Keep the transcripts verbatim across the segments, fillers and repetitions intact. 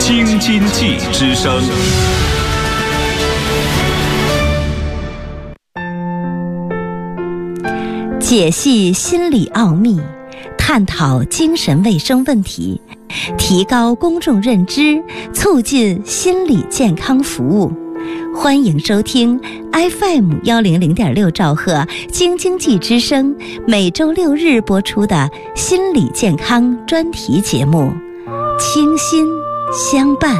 京津冀之声。 解析心理奥秘，探讨精神卫生问题，提高公众认知，促进心理健康服务。欢迎收听 F M 一零零点六兆赫京津冀之声每周六日播出的心理健康专题节目《清心相伴》。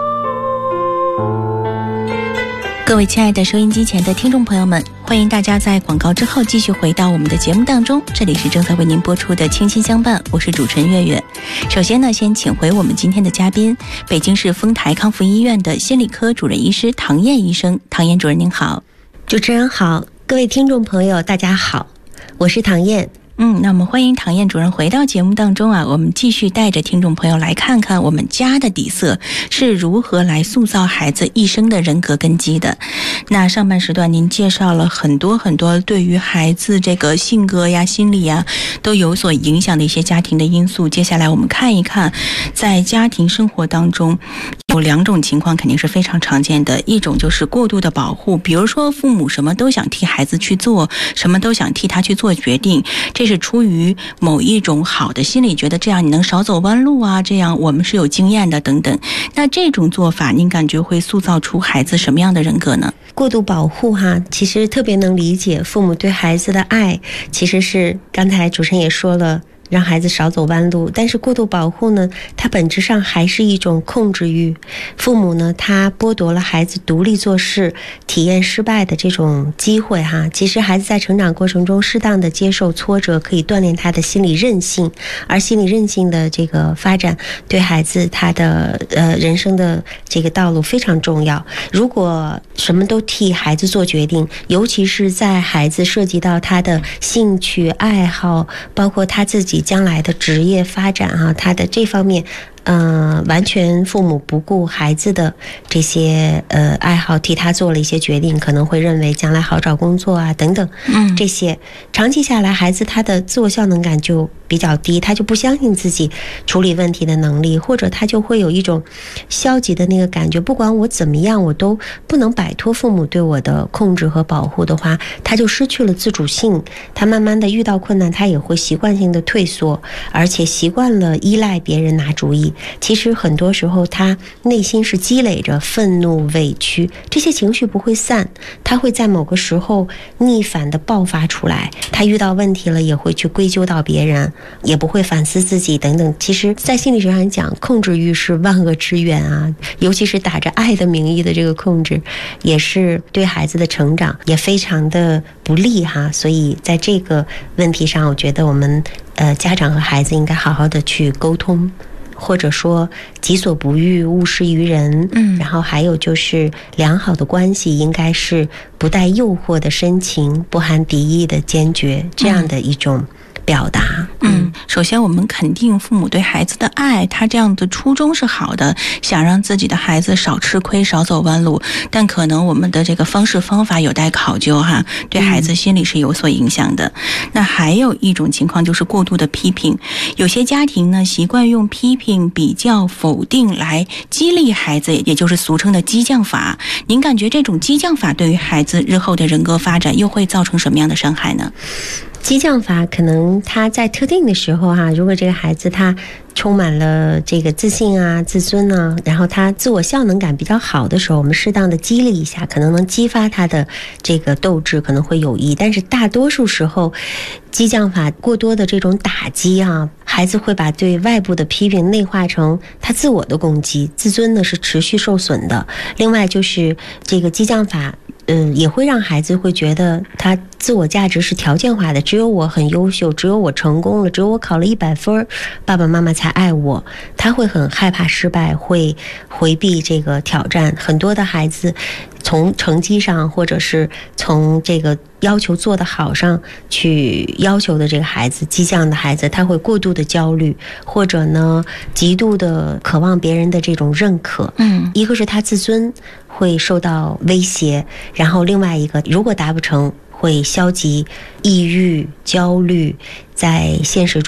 各位亲爱的收音机前的听众朋友们，欢迎大家在广告之后继续回到我们的节目当中，这里是正在为您播出的清心相伴，我是主持人月月。首先呢，先请回我们今天的嘉宾，北京市丰台康复医院的心理科主任医师唐燕医生。唐燕主任您好。 主持人好，各位听众朋友大家好，我是唐燕。 嗯，那我们欢迎唐燕主任回到节目当中啊，我们继续带着听众朋友来看看我们家的底色是如何来塑造孩子一生的人格根基的。那上半时段您介绍了很多很多对于孩子这个性格呀、心理呀都有所影响的一些家庭的因素。接下来我们看一看，在家庭生活当中有两种情况肯定是非常常见的，一种就是过度的保护，比如说父母什么都想替孩子去做，什么都想替他去做决定，这是出于某一种好的心理，觉得这样你能少走弯路啊，这样我们是有经验的等等。那这种做法您感觉会塑造出孩子什么样的人格呢？ 过度保护哈，其实特别能理解父母对孩子的爱，其实是刚才主持人也说了，让孩子少走弯路，但是过度保护呢，它本质上还是一种控制欲。父母呢，他剥夺了孩子独立做事、体验失败的这种机会哈。其实孩子在成长过程中适当的接受挫折，可以锻炼他的心理韧性，而心理韧性的这个发展，对孩子他的呃人生的这个道路非常重要。如果什么都替孩子做决定，尤其是在孩子涉及到他的兴趣爱好，包括他自己将来的职业发展啊，他的这方面呃，完全父母不顾孩子的这些呃爱好，替他做了一些决定，可能会认为将来好找工作啊等等，嗯，这些长期下来，孩子他的自我效能感就比较低，他就不相信自己处理问题的能力，或者他就会有一种消极的那个感觉，不管我怎么样，我都不能摆脱父母对我的控制和保护的话，他就失去了自主性，他慢慢的遇到困难，他也会习惯性的退缩，而且习惯了依赖别人拿主意。其实很多时候他内心是积累着愤怒、委屈，这些情绪不会散，他会在某个时候逆反的爆发出来，他遇到问题了也会去归咎到别人，也不会反思自己等等。其实在心理学上讲，控制欲是万恶之源啊，尤其是打着爱的名义的这个控制，也是对孩子的成长也非常的不利哈。所以在这个问题上，我觉得我们呃家长和孩子应该好好的去沟通，或者说己所不欲，勿施于人。嗯，然后还有就是良好的关系应该是不带诱惑的深情，不含敌意的坚决，这样的一种表达。 嗯，首先我们肯定父母对孩子的爱，他这样的初衷是好的，想让自己的孩子少吃亏、少走弯路，但可能我们的这个方式方法有待考究哈，对孩子心理是有所影响的。嗯、那还有一种情况就是过度的批评，有些家庭呢习惯用批评、比较、否定来激励孩子，也就是俗称的激将法。您感觉这种激将法对于孩子日后的人格发展又会造成什么样的伤害呢？ 激将法可能他在特定的时候哈、啊，如果这个孩子他充满了这个自信啊、自尊啊，然后他自我效能感比较好的时候，我们适当的激励一下，可能能激发他的这个斗志，可能会有益。但是大多数时候，激将法过多的这种打击啊，孩子会把对外部的批评内化成他自我的攻击，自尊呢是持续受损的。另外就是这个激将法嗯，也会让孩子会觉得他自我价值是条件化的，只有我很优秀，只有我成功了，只有我考了一百分，爸爸妈妈才爱我。他会很害怕失败，会回避这个挑战。很多的孩子从成绩上，或者是从这个要求做得好上去要求的这个孩子，激将的孩子，他会过度的焦虑，或者呢极度的渴望别人的这种认可。嗯，一个是他自尊会受到威胁，然后另外一个如果达不成会消极、抑郁、焦虑，在现实中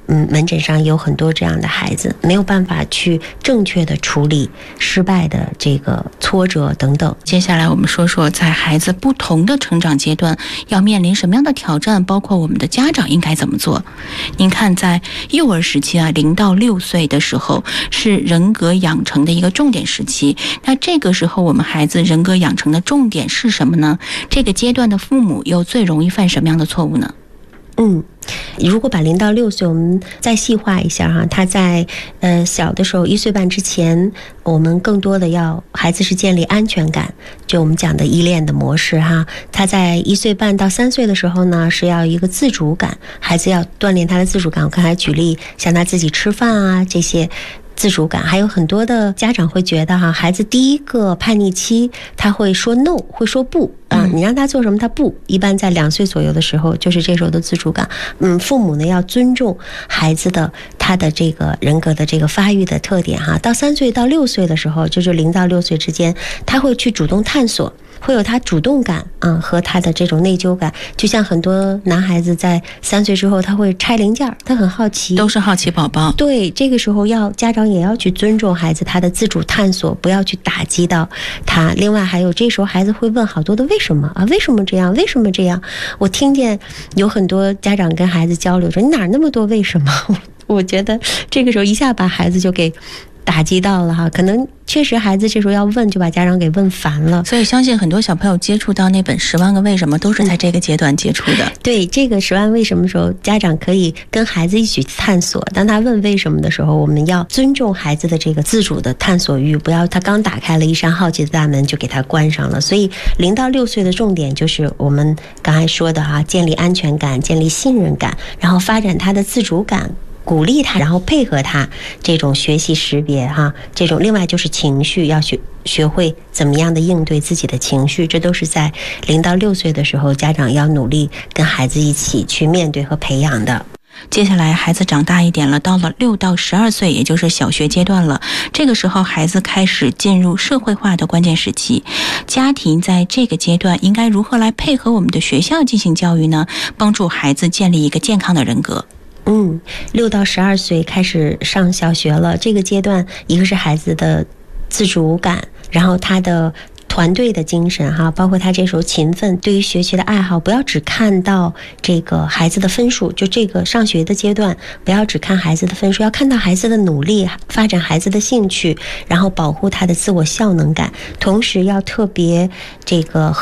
嗯，门诊上有很多这样的孩子，没有办法去正确的处理失败的这个挫折等等。 接下来我们说说在孩子不同的成长阶段要面临什么样的挑战，包括我们的家长应该怎么做。您看，在幼儿时期啊，零到六岁的时候是人格养成的一个重点时期，那这个时候我们孩子人格养成的重点是什么呢？这个阶段的父母又最容易犯什么样的错误呢？ 嗯，如果把零到六岁我们再细化一下哈，他在呃小的时候一岁半之前，我们更多的要孩子是建立安全感，就我们讲的依恋的模式哈。他在一岁半到三岁的时候呢，是要一个自主感，孩子要锻炼他的自主感。我刚才举例，像他自己吃饭啊这些。自主感，还有很多的家长会觉得哈，孩子第一个叛逆期他会说 no， 会说不啊，你让他做什么他不，一般在两岁左右的时候就是这时候的自主感。嗯，父母呢要尊重孩子的他的这个人格的这个发育的特点哈。到三岁到六岁的时候，就是零到六岁之间，他会去主动探索。会有他主动感啊、嗯、和他的这种内疚感，就像很多男孩子在三岁之后他会拆零件，他很好奇， 都是好奇宝宝。 对，这个时候要家长也要去尊重孩子他的自主探索，不要去打击到他。另外还有这时候孩子会问好多的为什么啊，为什么这样，为什么这样。我听见有很多家长跟孩子交流说你哪那么多为什么，我觉得这个时候一下把孩子就给打击到了哈，可能确实孩子这时候要问，就把家长给问烦了。 所以相信很多小朋友接触到那本《十万个为什么》都是在这个阶段接触的。 嗯、对，这个《十万为什么》时候，家长可以跟孩子一起探索。当他问为什么的时候，我们要尊重孩子的这个自主的探索欲，不要他刚打开了一扇好奇的大门就给他关上了。所以零到六岁的重点就是我们刚才说的哈，建立安全感，建立信任感，然后发展他的自主感。鼓励他，然后配合他这种学习识别哈，这种另外就是情绪，要学学会怎么样的应对自己的情绪，这都是在零到六岁的时候，家长要努力跟孩子一起去面对和培养的。 接下来孩子长大一点了，到了六到十二岁，也就是小学阶段了。这个时候孩子开始进入社会化的关键时期，家庭在这个阶段应该如何来配合我们的学校进行教育呢？帮助孩子建立一个健康的人格。 嗯，六到十二岁开始上小学了，这个阶段一个是孩子的自主感，然后他的团队的精神哈，包括他这时候勤奋，对于学习的爱好，不要只看到这个孩子的分数，就这个上学的阶段，不要只看孩子的分数，要看到孩子的努力，发展孩子的兴趣，然后保护他的自我效能感，同时要特别这个